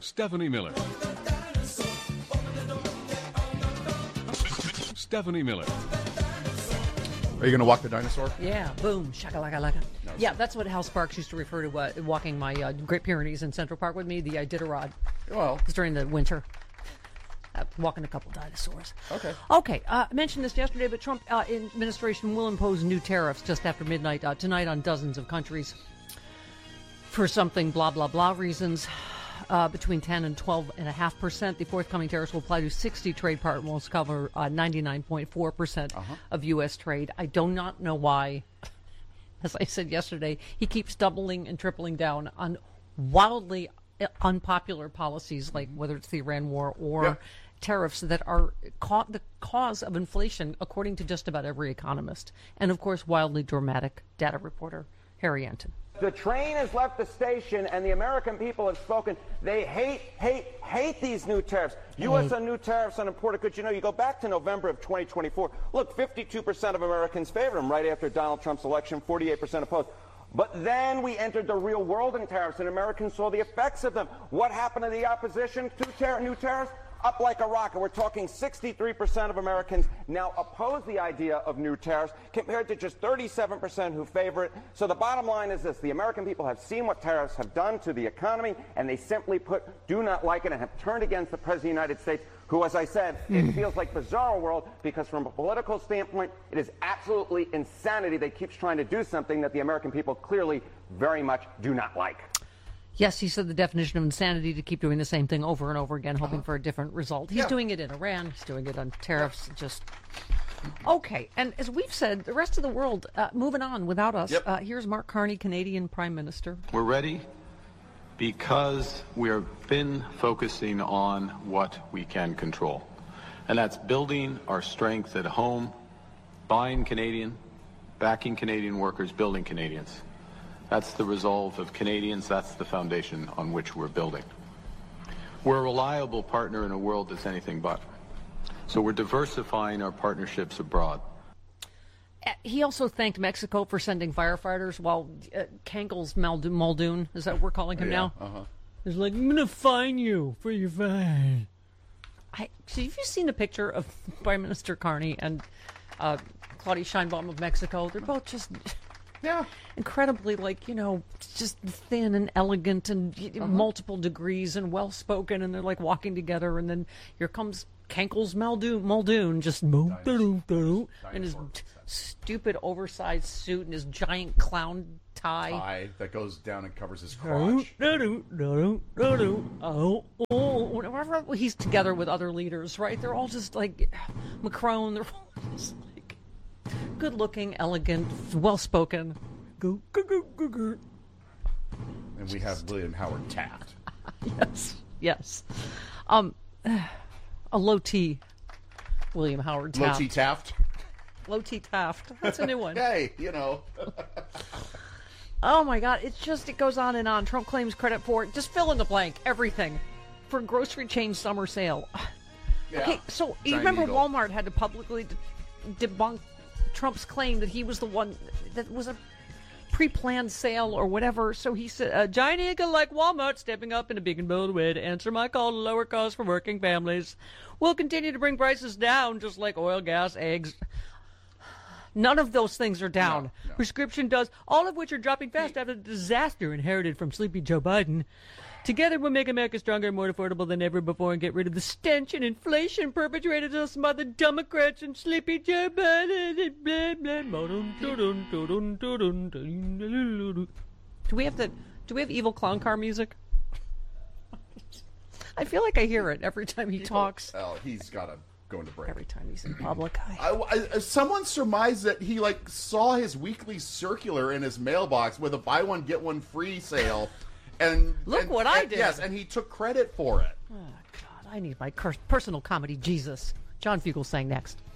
Stephanie Miller. Stephanie Miller. Are you going to walk the dinosaur? Yeah, boom, shaka-laka-laka. No, yeah, that's what Hal Sparks used to refer to walking my Great Pyrenees in Central Park with me, the Iditarod. Well. It's during the winter. Walking a couple dinosaurs. Okay. I mentioned this yesterday, but Trump administration will impose new tariffs just after midnight tonight on dozens of countries for something blah, blah, blah reasons. Between 10 and 12.5%. The forthcoming tariffs will apply to 60 trade partners, cover 99.4% of U.S. trade. I do not know why, as I said yesterday, he keeps doubling and tripling down on wildly unpopular policies, like whether it's the Iran war or tariffs that are the cause of inflation, according to just about every economist. And, of course, wildly dramatic data reporter Harry Anton. The train has left the station, and the American people have spoken. They hate these new tariffs. U.S. on new tariffs on imported goods. You know, you go back to November of 2024. Look, 52% of Americans favored them right after Donald Trump's election, 48% opposed. But then we entered the real world in tariffs, and Americans saw the effects of them. What happened to the opposition to new tariffs? Up like a rocket. We're talking 63% of Americans now oppose the idea of new tariffs, compared to just 37% who favor it. So the bottom line is this. The American people have seen what tariffs have done to the economy, and they simply do not like it and have turned against the President of the United States, who, as I said, it feels like bizarre world, because from a political standpoint, it is absolutely insanity that keeps trying to do something that the American people clearly very much do not like. Yes, he said the definition of insanity to keep doing the same thing over and over again, hoping for a different result. He's doing it in Iran. He's doing it on tariffs. Just okay. And as we've said, the rest of the world moving on without us. Here's Mark Carney, Canadian Prime Minister. We're ready because we've been focusing on what we can control, and that's building our strength at home, buying Canadian, backing Canadian workers, building Canadians. That's the resolve of Canadians. That's the foundation on which we're building. We're a reliable partner in a world that's anything but. So we're diversifying our partnerships abroad. He also thanked Mexico for sending firefighters while Cankles Muldoon, is that what we're calling him now? He's like, I'm going to fine you for your fine. Have you seen a picture of Prime Minister Carney and Claudia Sheinbaum of Mexico? They're both just... incredibly, just thin and elegant and multiple degrees and well-spoken, and they're like walking together, and then here comes Cankles Muldoon just in his stupid oversized suit and his giant clown tie that goes down and covers his crotch. Whenever he's together with other leaders, right? They're all just like Macron. They're all just good-looking, elegant, well-spoken. And we have William Howard Taft. Yes. A low-T William Howard Taft. Low-T Taft? Low-T Taft. That's a new one. Hey, Oh, my God. It goes on and on. Trump claims credit for, just fill in the blank, everything, for grocery chain summer sale. Okay, so you remember Walmart had to publicly debunk Trump's claim that he was the one that was a pre-planned sale or whatever. So he said, a giant eagle like Walmart stepping up in a big and bold way to answer my call to lower costs for working families. We'll continue to bring prices down, just like oil, gas, eggs. None of those things are down. No. Prescription does, all of which are dropping fast after the disaster inherited from sleepy Joe Biden. Together we'll make America stronger and more affordable than ever before and get rid of the stench and inflation perpetrated on us by the Democrats and sleepy Joe Biden. Do we have evil clown car music? I feel like I hear it every time he talks. Oh, he's got to go into break. Every time he's in public. Someone surmised that he saw his weekly circular in his mailbox with a buy one get one free sale. And what I did. Yes, and he took credit for it. Oh, God, I need my personal comedy Jesus. John Fugel sang next.